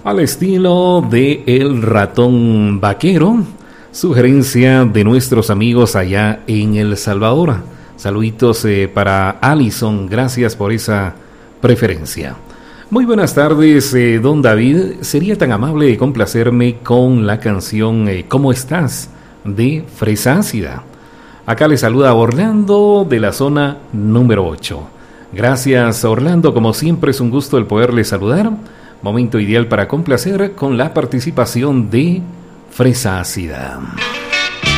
al estilo de El Ratón Vaquero, sugerencia de nuestros amigos allá en El Salvador. Saluditos para Alison, gracias por esa preferencia. Muy buenas tardes, don David. Sería tan amable de complacerme con la canción ¿Cómo estás? De Fresa Ácida. Acá le saluda Orlando de la zona número 8. Gracias, Orlando, como siempre es un gusto el poderle saludar. Momento ideal para complacer con la participación de Fresa Ácida.